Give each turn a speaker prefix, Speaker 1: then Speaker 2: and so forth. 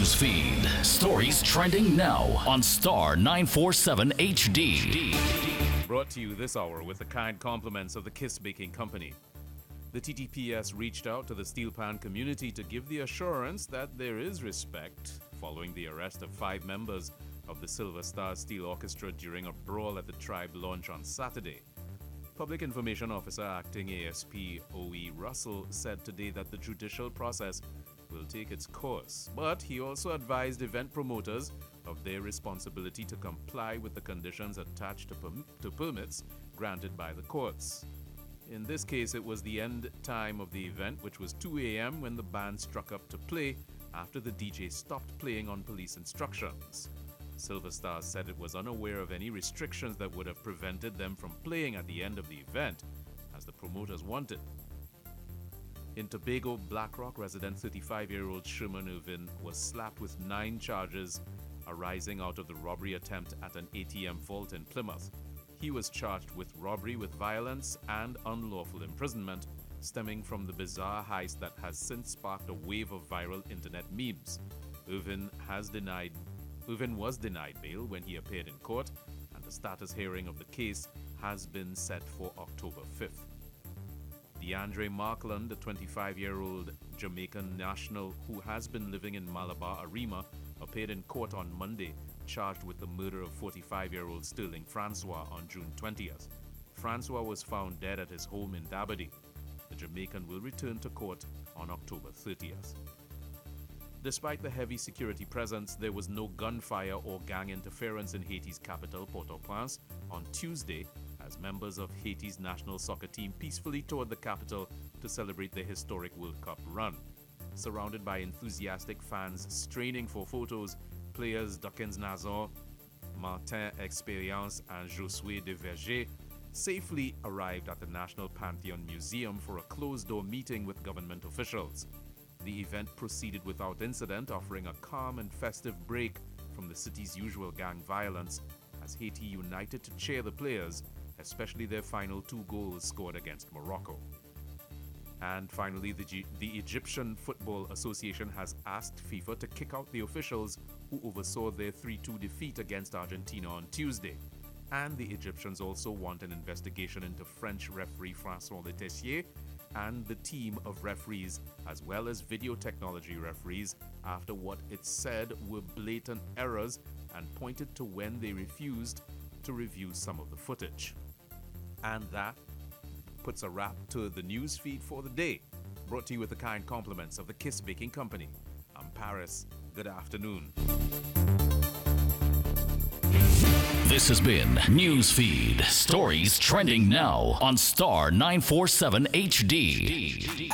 Speaker 1: News feed. Stories trending now on Star 947 HD.
Speaker 2: Brought to you this hour with the kind compliments of the Kiss Baking Company. The TTPS reached out to the steel pan community to give the assurance that there is respect following the arrest of 5 members of the Silver Star Steel Orchestra during a brawl at the tribe launch on Saturday. Public Information Officer Acting ASP O.E. Russell said today that the judicial process will take its course, but he also advised event promoters of their responsibility to comply with the conditions attached to permits granted by the courts. In this case, it was the end time of the event, which was 2 a.m. when the band struck up to play after the DJ stopped playing on police instructions. Silver Star said it was unaware of any restrictions that would have prevented them from playing at the end of the event, as the promoters wanted. In Tobago, Blackrock resident 35-year-old Sherman Irvin was slapped with 9 charges arising out of the robbery attempt at an ATM vault in Plymouth. He was charged with robbery with violence and unlawful imprisonment, stemming from the bizarre heist that has since sparked a wave of viral internet memes. Irvin was denied bail when he appeared in court, and the status hearing of the case has been set for October 5th. DeAndre Markland, a 25-year-old Jamaican national who has been living in Malabar Arima, appeared in court on Monday, charged with the murder of 45-year-old Sterling Francois on June 20th. Francois was found dead at his home in Dabadi. The Jamaican will return to court on October 30th. Despite the heavy security presence, there was no gunfire or gang interference in Haiti's capital, Port-au-Prince, on Tuesday, as members of Haiti's national soccer team peacefully toured the capital to celebrate their historic World Cup run. Surrounded by enthusiastic fans straining for photos, players Dawkins Nazor, Martin Experience, and Josué de Verger safely arrived at the National Pantheon Museum for a closed-door meeting with government officials. The event proceeded without incident, offering a calm and festive break from the city's usual gang violence, as Haiti united to cheer the players, especially their final 2 goals scored against Morocco. And finally, the Egyptian Football Association has asked FIFA to kick out the officials who oversaw their 3-2 defeat against Argentina on Tuesday. And the Egyptians also want an investigation into French referee François Letessier and the team of referees, as well as video technology referees, after what it said were blatant errors and pointed to when they refused to review some of the footage. And that puts a wrap to the news feed for the day. Brought to you with the kind compliments of the Kiss Baking Company. I'm Paris. Good afternoon.
Speaker 1: This has been Newsfeed. Stories trending now on Star 947 HD.